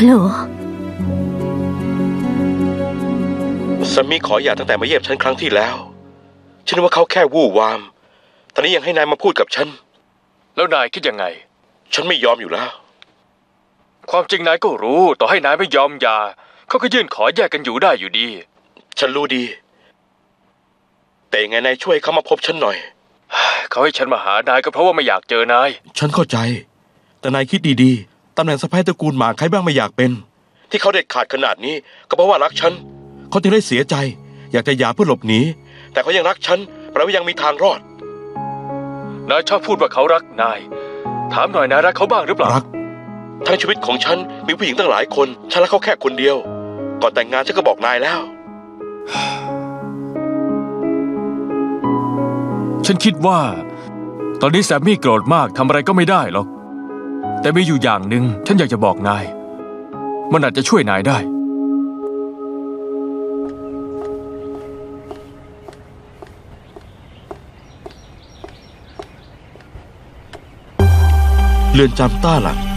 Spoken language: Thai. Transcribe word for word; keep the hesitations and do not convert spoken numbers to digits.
ฮัลโหลสามีขอหย่าตั้งแต่มาเยี่ยมฉันครั้งที่แล้วฉันว่าเขาแค่วู่วามตอนนี้ยังให้นายมาพูดกับฉันแล้วนายคิดยังไงฉันไม่ยอมอยู่แล้วความจริงนายก็รู้ต่อให้นายไม่ยอมหย่าเขาก็ยื่นขอแยกกันอยู่ได้อยู่ดีฉันรู้ดีแต่ยังไงนายช่วยเขามาพบฉันหน่อยเขาให้ฉันมาหานายก็เพราะว่าไม่อยากเจอนายฉันเข้าใจแต่นายคิดดีๆตำแหน่งสะใภ้ตระกูลหมากใครบ้างไม่อยากเป็นที่เขาเด็ดขาดขนาดนี้ก็เพราะว่ารักฉันเขาจึงได้เสียใจอยากจะหย่าเพื่อหลบหนีแต่เขายังรักฉันแปลว่ายังมีทางรอดนายชอบพูดว่าเขารักนายถามหน่อยนายรักเขาบ้างหรือเปล่ารักทั้งชีวิตของฉันมีผู้หญิงตั้งหลายคนฉันรักเขาแค่คนเดียวก่อนแต่งงานฉันก็บอกนายแล้วฉันคิดว่าตอนนี้แซมมี่โกรธมากทำอะไรก็ไม่ได้หรอกแต่มีอยู่อย่างหนึ่งฉันอยากจะบอกนายมันอาจจะช่วยนายได้เรือนจำต้าหลัง